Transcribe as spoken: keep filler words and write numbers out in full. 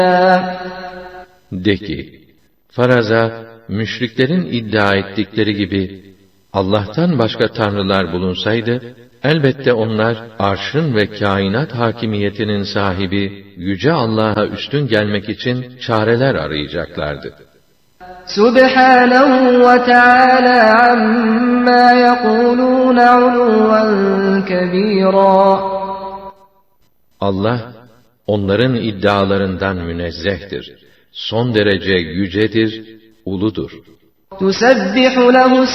De ki, faraza, müşriklerin iddia ettikleri gibi, Allah'tan başka tanrılar bulunsaydı, elbette onlar, arşın ve kainat hakimiyetinin sahibi, yüce Allah'a üstün gelmek için çareler arayacaklardı. Subhanahu ve Teala amma yekulun uluven kebira. Allah, onların iddialarından münezzehtir. Son derece yücedir, uludur. Tusebbihu lehu